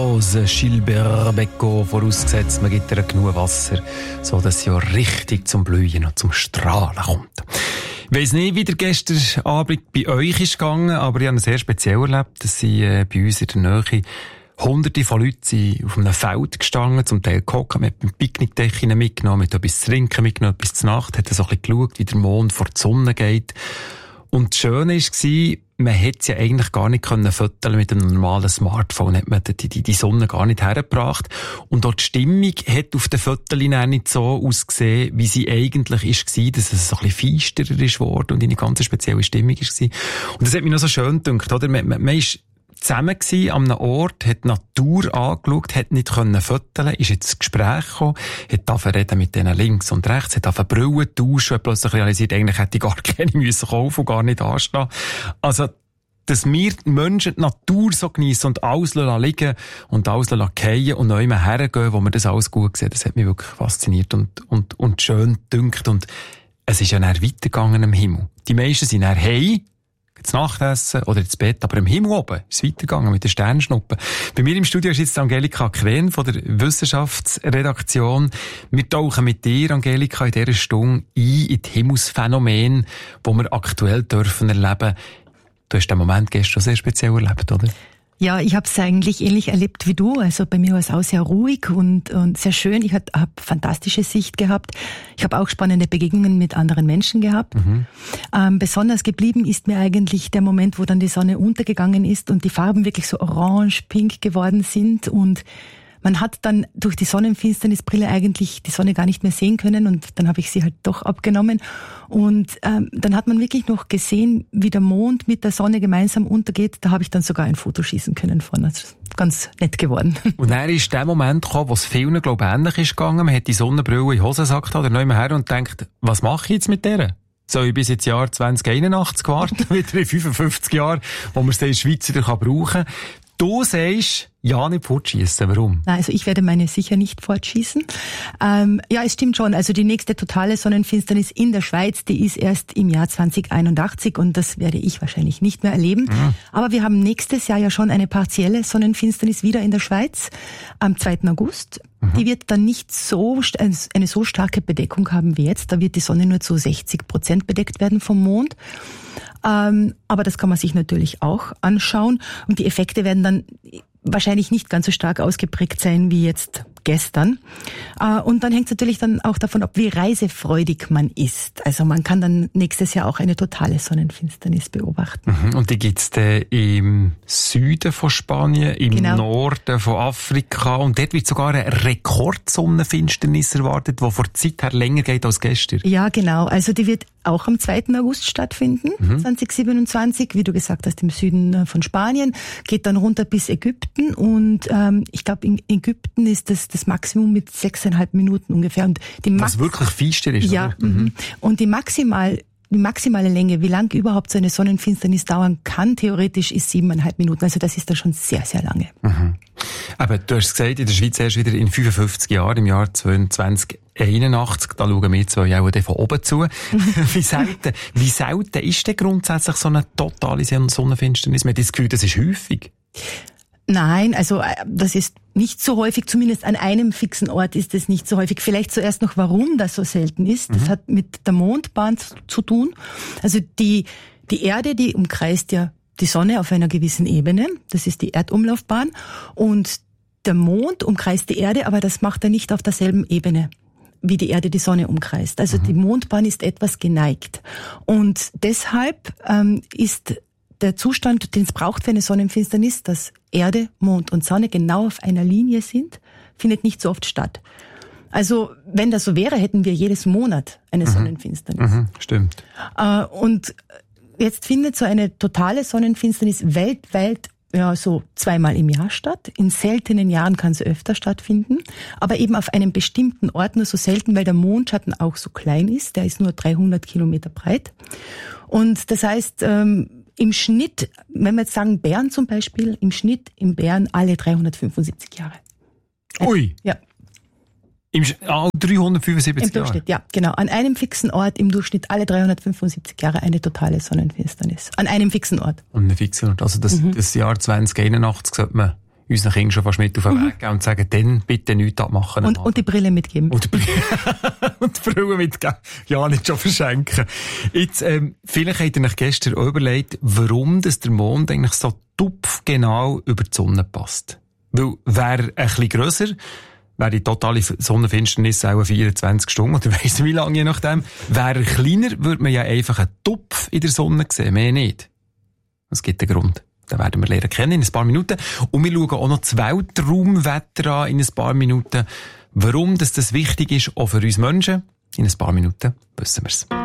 Gilbert Becco, vorausgesetzt, man gibt ihr genug Wasser, so dass sie auch richtig zum Blühen und zum Strahlen kommt. Ich weiss nicht, wie der gestern Abend bei euch ist gegangen, aber ich habe es sehr speziell erlebt, dass sie bei uns in der Nähe Hunderte von Leuten sind auf einem Feld gestanden, zum Teil gehockt, mit einem Picknickdeckchen mitgenommen, mit etwas zu trinken mitgenommen, etwas zu Nacht, hat so ein bisschen geschaut, wie der Mond vor die Sonne geht. Und das Schöne war, man hätte es ja eigentlich gar nicht fotografieren mit einem normalen Smartphone, hat man die Sonne gar nicht hergebracht. Und auch die Stimmung hat auf den Fotos nicht so ausgesehen, wie sie eigentlich war, dass es so ein bisschen feisterer ist worden und eine ganz spezielle Stimmung war. Und das hat mich noch so schön gedacht, oder? Man ist zusammen gsi an einem Ort, hat die Natur angeschaut, hat nicht fotografieren, ist ins Gespräch gekommen, hat angefangen reden mit denen links und rechts, hat angefangen Brillen tauschen, hat plötzlich realisiert, eigentlich hätte ich gar keine müssen kaufen und gar nicht anstehen. Also, dass wir die Menschen die Natur so geniessen und alles liegen und alles fallen und neu hergehen, wo wir das alles gut sehen, das hat mich wirklich fasziniert und schön gedünkt. Und es ist ja dann weitergegangen am Himmel. Die meisten sind dann heim, zu Nachtessen oder ins Bett, aber im Himmel oben ist es weitergegangen mit den Sternschnuppen. Bei mir im Studio ist jetzt Angelika Queen von der Wissenschaftsredaktion. Wir tauchen mit dir, Angelika, in dieser Stunde ein in die Himmelsphänomene, die wir aktuell dürfen erleben. Du hast den Moment gestern sehr speziell erlebt, oder? Ja, ich habe es eigentlich ähnlich erlebt wie du. Also bei mir war es auch sehr ruhig und sehr schön. Ich habe fantastische Sicht gehabt. Ich habe auch spannende Begegnungen mit anderen Menschen gehabt. Besonders geblieben ist mir eigentlich der Moment, wo dann die Sonne untergegangen ist und die Farben wirklich so orange-pink geworden sind und man hat dann durch die Sonnenfinsternisbrille eigentlich die Sonne gar nicht mehr sehen können und dann habe ich sie halt doch abgenommen und dann hat man wirklich noch gesehen, wie der Mond mit der Sonne gemeinsam untergeht. Da habe ich dann sogar ein Foto schießen können von. Das ist ganz nett geworden. Und dann ist der Moment gekommen, wo es vielen, glaube ich, ähnlich ist gegangen. Man hat die Sonnenbrille in den Hosensack oder neu her und denkt, was mache ich jetzt mit der? Soll ich bis ins Jahr 2081 warten, wieder in 55 Jahren, wo man es in der Schweiz wieder brauchen kann? Du sagst, ja, nicht fortschießen. Warum? Nein, also ich werde meine sicher nicht fortschießen. Ja, es stimmt schon. Also die nächste totale Sonnenfinsternis in der Schweiz, die ist erst im Jahr 2081 und das werde ich wahrscheinlich nicht mehr erleben. Aber wir haben nächstes Jahr ja schon eine partielle Sonnenfinsternis wieder in der Schweiz am 2. August. Die wird dann nicht eine so starke Bedeckung haben wie jetzt. Da wird die Sonne nur zu 60% bedeckt werden vom Mond. Aber das kann man sich natürlich auch anschauen. Und die Effekte werden dann wahrscheinlich nicht ganz so stark ausgeprägt sein wie jetzt gestern. Und dann hängt es natürlich dann auch davon ab, wie reisefreudig man ist. Also man kann dann nächstes Jahr auch eine totale Sonnenfinsternis beobachten. Und die gibt's dann im Süden von Spanien, im Norden von Afrika und dort wird sogar eine Rekordsonnenfinsternis erwartet, die vor der Zeit her länger geht als gestern. Ja, genau. Also die wird auch am 2. August stattfinden, 2027, wie du gesagt hast, im Süden von Spanien, geht dann runter bis Ägypten und ich glaube, in Ägypten ist das Maximum mit 6,5 Minuten ungefähr. Und was wirklich feister ist, ja, oder? Und die maximale Länge, wie lang überhaupt so eine Sonnenfinsternis dauern kann, theoretisch ist 7,5 Minuten. Also das ist dann schon sehr, sehr lange. Aber du hast gesagt, in der Schweiz erst wieder in 55 Jahren, im Jahr 2081, da schauen wir zwei auch von oben zu. Wie selten ist denn grundsätzlich so eine totale Sonnenfinsternis? Man hat das Gefühl, das ist häufig. Nein, also das ist nicht so häufig, zumindest an einem fixen Ort ist es nicht so häufig. Vielleicht zuerst noch, warum das so selten ist. Das hat mit der Mondbahn zu tun. Also die Erde, die umkreist ja die Sonne auf einer gewissen Ebene. Das ist die Erdumlaufbahn. Und der Mond umkreist die Erde, aber das macht er nicht auf derselben Ebene, wie die Erde die Sonne umkreist. Also die Mondbahn ist etwas geneigt. Und deshalb ist der Zustand, den es braucht für eine Sonnenfinsternis, dass Erde, Mond und Sonne genau auf einer Linie sind, findet nicht so oft statt. Also wenn das so wäre, hätten wir jedes Monat eine Sonnenfinsternis. Stimmt. Und jetzt findet so eine totale Sonnenfinsternis weltweit ja so 2-mal im Jahr statt. In seltenen Jahren kann sie öfter stattfinden, aber eben auf einem bestimmten Ort nur so selten, weil der Mondschatten auch so klein ist. Der ist nur 300 Kilometer breit. Und das heißt, im Schnitt, wenn wir jetzt sagen Bären zum Beispiel, im Schnitt in Bären alle 375 Jahre. Ui! Ja. 375 Im Durchschnitt, ja, genau. An einem fixen Ort im Durchschnitt alle 375 Jahre eine totale Sonnenfinsternis. An einem fixen Ort. An einem fixen Ort. Also das Jahr 2081 sollte man unseren Kindern schon fast mit auf den Weg geben und sagen, dann bitte nichts abmachen. Und die Brille mitgeben. Und die Brille mitgeben. Ja, nicht schon verschenken. Jetzt, vielleicht habt ihr euch gestern auch überlegt, warum das der Mond eigentlich so tupfgenau über die Sonne passt. Weil, wäre ein bisschen grösser, wäre die totale Sonnenfinsternis auch 24 Stunden, oder weiss nicht wie lange, je nachdem. Wäre er kleiner, würde man ja einfach einen Tupf in der Sonne sehen, mehr nicht. Es gibt einen Grund. Den werden wir lernen kennen in ein paar Minuten. Und wir schauen auch noch das Weltraumwetter an in ein paar Minuten. Warum das wichtig ist, auch für uns Menschen, in ein paar Minuten wissen wir es.